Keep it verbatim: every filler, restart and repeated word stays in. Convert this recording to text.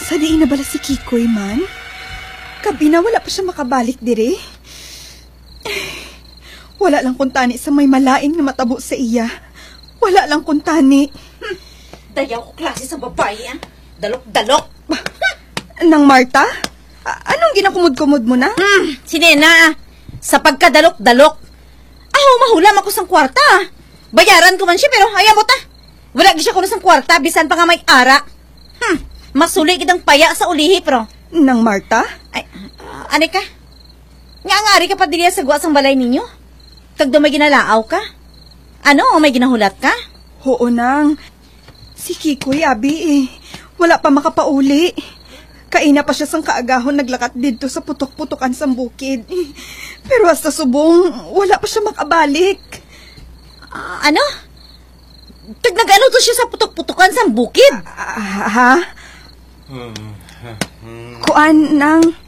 Sa diin na bala si Kikoy man? Gabi na wala pa siya makabalik dire. Wala lang kuntani sa may malain nga matabo sa iya. Wala lang kuntani. Hmm. Dayaw ko klase sa babae, ah. Dalok-dalok. Nang Marta? A- anong ginakumod-kumod mo na? Hmm, si Nena, sa pagkadalok-dalok. Aho, mahulam ako sang kwarta. Bayaran ko man siya, pero ayaw mo ta. Wala siya kuno sang kwarta, bisan pa nga may ara. Hmm, masulit kitang paya sa ulihi, pero. Nang Marta? Ay, uh, ane ka? Nga ngari ka pa dili sa guwas ang balay ninyo? Tagdo may ginalaaw ka? Ano, may ginahulat ka? Oo, nang. Si Kikoy, abi eh. Wala pa makapauli. Kaina pa siya sang kaagahon naglakat dito sa putok-putokan sa bukid. Pero hasta subong, wala pa siya makabalik. Uh, ano? Tag nag-ano to siya sa putok-putokan sa bukid? Ah, ha? Kuan, nang...